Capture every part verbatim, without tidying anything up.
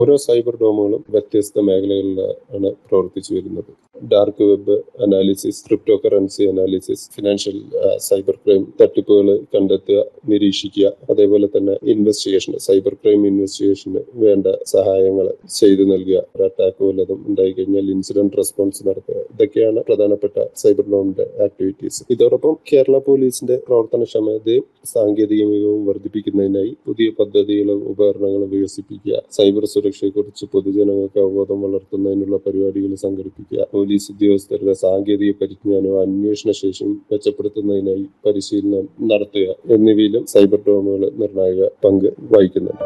ഓരോ സൈബർ ഡോമുകളും വ്യത്യസ്ത മേഖലകളിലാണ് പ്രവർത്തിച്ചു വരുന്നത്. Dark web analysis, crypto currency analysis, financial cyber crime തട്ടിപ്പുകൾ കണ്ടെത്തുക, നിരീക്ഷിക്കുക, അതേപോലെ തന്നെ ഇൻവെസ്റ്റിഗേഷൻ, സൈബർ ക്രൈം ഇൻവെസ്റ്റിഗേഷന് വേണ്ട സഹായങ്ങൾ ചെയ്തു നൽകുക, ഒരു അറ്റാക്ക് വല്ലതും ഉണ്ടായി കഴിഞ്ഞാൽ ഇൻസിഡന്റ് റെസ്പോൺസ് നടത്തുക. ഇതൊക്കെയാണ് പ്രധാനപ്പെട്ട സൈബർ ഡോമിന്റെ ആക്ടിവിറ്റീസ്. ഇതോടൊപ്പം കേരള പോലീസിന്റെ പ്രവർത്തനക്ഷമതയും സാങ്കേതിക മികവും വർദ്ധിപ്പിക്കുന്നതിനായി പുതിയ പദ്ധതികളും ഉപകരണങ്ങളും വികസിപ്പിക്കുക, സൈബർ സുരക്ഷയെക്കുറിച്ച് പൊതുജനങ്ങൾക്ക് അവബോധം വളർത്തുന്നതിനുള്ള പരിപാടികൾ സംഘടിപ്പിക്കുക, പോലീസ് ഉദ്യോഗസ്ഥരുടെ സാങ്കേതിക പരിജ്ഞാനവും അന്വേഷണ ശേഷിയും മെച്ചപ്പെടുത്തുന്നതിനായി പരിശീലനം നടത്തുക എന്നിവയിലും സൈബർ ഡോമുകൾ നിർണായക പങ്ക് വഹിക്കുന്നുണ്ട്.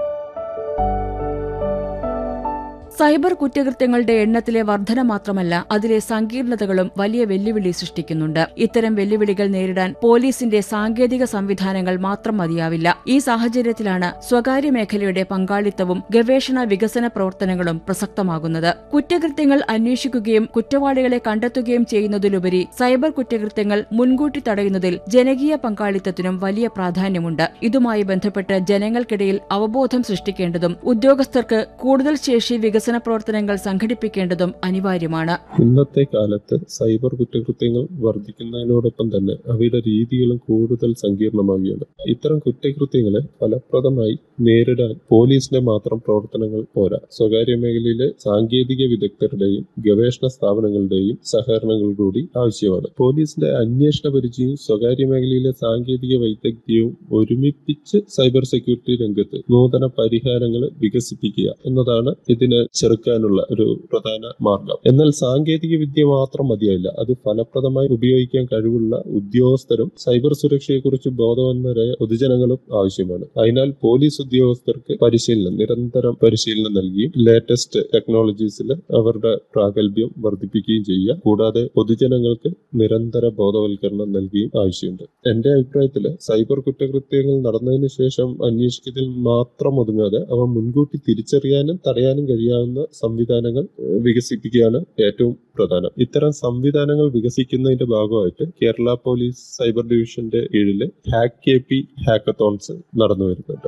സൈബർ കുറ്റകൃത്യങ്ങളുടെ എണ്ണത്തിലെ വർധന മാത്രമല്ല, അതിലെ സങ്കീർണതകളും വലിയ വെല്ലുവിളി സൃഷ്ടിക്കുന്നുണ്ട്. ഇത്തരം വെല്ലുവിളികൾ നേരിടാൻ പോലീസിന്റെ സാങ്കേതിക സംവിധാനങ്ങൾ മാത്രം മതിയാവില്ല. ഈ സാഹചര്യത്തിലാണ് സ്വകാര്യ മേഖലയുടെ പങ്കാളിത്തവും ഗവേഷണ വികസന പ്രവർത്തനങ്ങളും പ്രസക്തമാകുന്നത്. കുറ്റകൃത്യങ്ങൾ അന്വേഷിക്കുകയും കുറ്റവാളികളെ കണ്ടെത്തുകയും ചെയ്യുന്നതിലുപരി സൈബർ കുറ്റകൃത്യങ്ങൾ മുൻകൂട്ടി തടയുന്നതിൽ ജനകീയ പങ്കാളിത്തത്തിനും വലിയ പ്രാധാന്യമുണ്ട്. ഇതുമായി ബന്ധപ്പെട്ട് ജനങ്ങൾക്കിടയിൽ അവബോധം സൃഷ്ടിക്കേണ്ടതും ഉദ്യോഗസ്ഥർക്ക് കൂടുതൽ ശേഷി വികസന പ്രവർത്തനങ്ങൾ സംഘടിപ്പിക്കേണ്ടതും അനിവാര്യമാണ്. ഇന്നത്തെ കാലത്ത് സൈബർ കുറ്റകൃത്യങ്ങൾ വർദ്ധിക്കുന്നതിനോടൊപ്പം തന്നെ അവയുടെ രീതികളും കൂടുതൽ സങ്കീർണമാവുകയാണ്. ഇത്തരം കുറ്റകൃത്യങ്ങളെ ഫലപ്രദമായി നേരിടാൻ പോലീസിന്റെ മാത്രം പ്രവർത്തനങ്ങൾ പോരാ. സ്വകാര്യ മേഖലയിലെ സാങ്കേതിക വിദഗ്ധരുടെയും ഗവേഷണ സ്ഥാപനങ്ങളുടെയും സഹകരണങ്ങൾ കൂടി ആവശ്യമാണ്. പോലീസിന്റെ അന്വേഷണ പരിചയവും സ്വകാര്യ മേഖലയിലെ സാങ്കേതിക വൈദഗ്ധ്യവും ഒരുമിപ്പിച്ച് സൈബർ സെക്യൂരിറ്റി രംഗത്ത് നൂതന പരിഹാരങ്ങൾ വികസിപ്പിക്കുക എന്നതാണ് ഇതിന് ചെറുക്കാനുള്ള ഒരു പ്രധാന മാർഗം. എന്നാൽ സാങ്കേതിക വിദ്യ മാത്രം മതിയായില്ല. അത് ഫലപ്രദമായി ഉപയോഗിക്കാൻ കഴിവുള്ള ഉദ്യോഗസ്ഥരും സൈബർ സുരക്ഷയെക്കുറിച്ച് ബോധവാന്മാരായ പൊതുജനങ്ങളും ആവശ്യമാണ്. അതിനാൽ പോലീസ് ഉദ്യോഗസ്ഥർക്ക് പരിശീലനം, നിരന്തരം പരിശീലനം നൽകുകയും ലേറ്റസ്റ്റ് ടെക്നോളജീസിൽ അവരുടെ പ്രാഗൽഭ്യം വർദ്ധിപ്പിക്കുകയും ചെയ്യുക. കൂടാതെ പൊതുജനങ്ങൾക്ക് നിരന്തര ബോധവൽക്കരണം നൽകുകയും ആവശ്യമുണ്ട്. എന്റെ അഭിപ്രായത്തിൽ സൈബർ കുറ്റകൃത്യങ്ങൾ നടന്നതിന് ശേഷം അന്വേഷിക്കുന്നതിൽ മാത്രം ഒതുങ്ങാതെ അവ മുൻകൂട്ടി തിരിച്ചറിയാനും തടയാനും കഴിയാവുന്ന സംവിധാനങ്ങൾ വികസിപ്പിക്കുകയാണ് ഏറ്റവും പ്രധാനം. ഇത്തരം സംവിധാനങ്ങൾ വികസിക്കുന്നതിന്റെ ഭാഗമായിട്ട് കേരള പോലീസ് സൈബർ ഡിവിഷന്റെ കീഴിൽ ഹാക്ക് കെ പി ഹാക്കത്തോൺസ് നടന്നു വരുന്നുണ്ട്.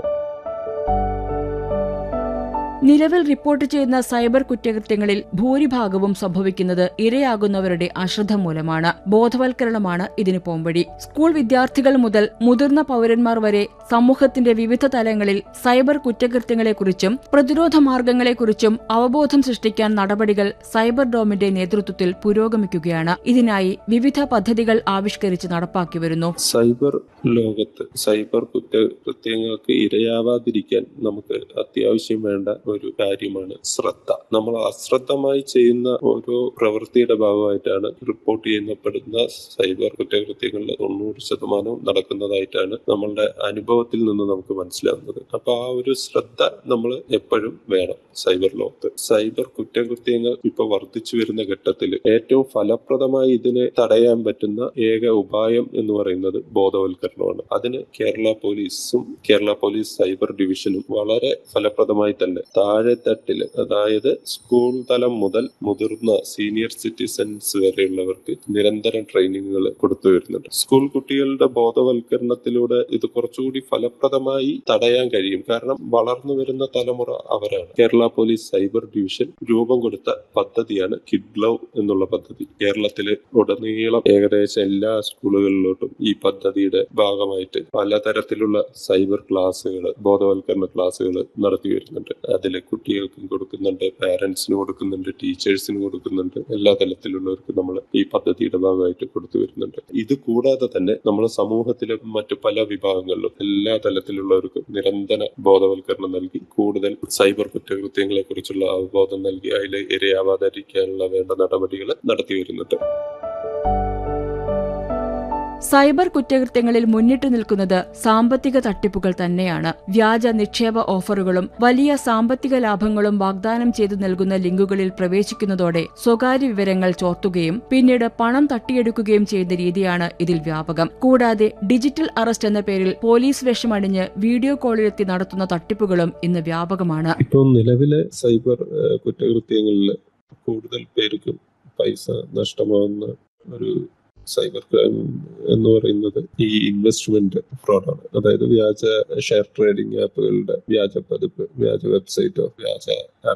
നിലവിൽ റിപ്പോർട്ട് ചെയ്യുന്ന സൈബർ കുറ്റകൃത്യങ്ങളിൽ ഭൂരിഭാഗവും സംഭവിക്കുന്നത് ഇരയാകുന്നവരുടെ അശ്രദ്ധ മൂലമാണ്. ബോധവൽക്കരണമാണ് ഇതിന് പോംവഴി. സ്കൂൾ വിദ്യാർത്ഥികൾ മുതൽ മുതിർന്ന പൌരന്മാർ വരെ സമൂഹത്തിന്റെ വിവിധ തലങ്ങളിൽ സൈബർ കുറ്റകൃത്യങ്ങളെക്കുറിച്ചും പ്രതിരോധ മാർഗങ്ങളെക്കുറിച്ചും അവബോധം സൃഷ്ടിക്കാൻ നടപടികൾ സൈബർ ഡോമിന്റെ നേതൃത്വത്തിൽ പുരോഗമിക്കുകയാണ്. ഇതിനായി വിവിധ പദ്ധതികൾ ആവിഷ്കരിച്ച് നടപ്പാക്കി വരുന്നു. സൈബർ ലോകത്ത് സൈബർ കുറ്റകൃത്യങ്ങൾക്ക് ഇരയാവാതിരിക്കാൻ നമുക്ക് അത്യാവശ്യം വേണ്ട ഒരു കാര്യമാണ് ശ്രദ്ധ. നമ്മൾ അശ്രദ്ധമായി ചെയ്യുന്ന ഓരോ പ്രവൃത്തിയുടെ ഭാഗമായിട്ടാണ് റിപ്പോർട്ട് ചെയ്യപ്പെടുന്ന സൈബർ കുറ്റകൃത്യങ്ങളിൽ തൊണ്ണൂറ് ശതമാനവും നടക്കുന്നതായിട്ടാണ് നമ്മളുടെ അനുഭവത്തിൽ നിന്ന് നമുക്ക് മനസ്സിലാവുന്നത്. അപ്പൊ ആ ഒരു ശ്രദ്ധ നമ്മൾ എപ്പോഴും വേണം സൈബർ ലോകത്ത്. സൈബർ കുറ്റകൃത്യങ്ങൾ ഇപ്പൊ വർദ്ധിച്ചു വരുന്ന ഘട്ടത്തിൽ ഏറ്റവും ഫലപ്രദമായി ഇതിനെ തടയാൻ പറ്റുന്ന ഏക ഉപായം എന്ന് പറയുന്നത് ബോധവൽക്കരണമാണ്. അതിന് കേരള പോലീസും കേരള പോലീസ് സൈബർ ഡിവിഷനും വളരെ ഫലപ്രദമായി തന്നെ താഴെത്തട്ടില്, അതായത് സ്കൂൾ തലം മുതൽ മുതിർന്ന സീനിയർ സിറ്റിസൺസ് വരെയുള്ളവർക്ക് നിരന്തരം ട്രെയിനിങ്ങുകൾ കൊടുത്തു വരുന്നുണ്ട്. സ്കൂൾ കുട്ടികളുടെ ബോധവൽക്കരണത്തിലൂടെ ഇത് കുറച്ചുകൂടി ഫലപ്രദമായി തടയാൻ കഴിയും. കാരണം വളർന്നു വരുന്ന തലമുറ അവരാണ്. കേരള പോലീസ് സൈബർ ഡിവിഷൻ രൂപം കൊടുത്ത പദ്ധതിയാണ് കിഡ് ലവ് എന്നുള്ള പദ്ധതി. കേരളത്തിലെ ഉടനീളം ഏകദേശം എല്ലാ സ്കൂളുകളിലോട്ടും ഈ പദ്ധതിയുടെ ഭാഗമായിട്ട് പലതരത്തിലുള്ള സൈബർ ക്ലാസ്സുകൾ, ബോധവൽക്കരണ ക്ലാസ്സുകൾ നടത്തി വരുന്നുണ്ട്. അതില് കുട്ടികൾക്കും കൊടുക്കുന്നുണ്ട്, പാരന്റ്സിന് കൊടുക്കുന്നുണ്ട്, ടീച്ചേഴ്സിന് കൊടുക്കുന്നുണ്ട്. എല്ലാ തലത്തിലുള്ളവർക്ക് നമ്മൾ ഈ പദ്ധതിയുടെ ഭാഗമായിട്ട് കൊടുത്തു വരുന്നുണ്ട്. ഇത് കൂടാതെ തന്നെ നമ്മുടെ സമൂഹത്തിലെ മറ്റു പല വിഭാഗങ്ങളിലും എല്ലാ തലത്തിലുള്ളവർക്കും നിരന്തര ബോധവൽക്കരണം നൽകി കൂടുതൽ സൈബർ കുറ്റകൃത്യങ്ങളെ കുറിച്ചുള്ള അവബോധം നൽകി അതിൽ ഇരയാവാതിരിക്കാനുള്ള വേണ്ട നടപടികൾ നടത്തി വരുന്നുണ്ട്. സൈബർ കുറ്റകൃത്യങ്ങളിൽ മുന്നിട്ട് നിൽക്കുന്നത് സാമ്പത്തിക തട്ടിപ്പുകൾ തന്നെയാണ്. വ്യാജ നിക്ഷേപ ഓഫറുകളും വലിയ സാമ്പത്തിക ലാഭങ്ങളും വാഗ്ദാനം ചെയ്തു നൽകുന്ന ലിങ്കുകളിൽ പ്രവേശിക്കുന്നതോടെ സ്വകാര്യ വിവരങ്ങൾ ചോർത്തുകയും പിന്നീട് പണം തട്ടിയെടുക്കുകയും ചെയ്യുന്ന രീതിയാണ് ഇതിൽ വ്യാപകം. കൂടാതെ ഡിജിറ്റൽ അറസ്റ്റ് എന്ന പേരിൽ പോലീസ് വേഷമണിഞ്ഞ് വീഡിയോ കോളിലെത്തി നടത്തുന്ന തട്ടിപ്പുകളും ഇന്ന് വ്യാപകമാണ്. ഇപ്പോൾ നിലവിലെ സൈബർ കുറ്റകൃത്യങ്ങളിൽ കൂടുതൽ പേർക്കും പൈസ നഷ്ടമാകുന്ന ഒരു സൈബർ ക്രൈം എന്ന് പറയുന്നത് ഈ ഇൻവെസ്റ്റ്മെന്റ് ഫ്രോഡാണ്. അതായത് വ്യാജ ഷെയർ ട്രേഡിംഗ് ആപ്പുകളുടെ വ്യാജ പതിപ്പ്, വ്യാജ വെബ്സൈറ്റോ വ്യാജ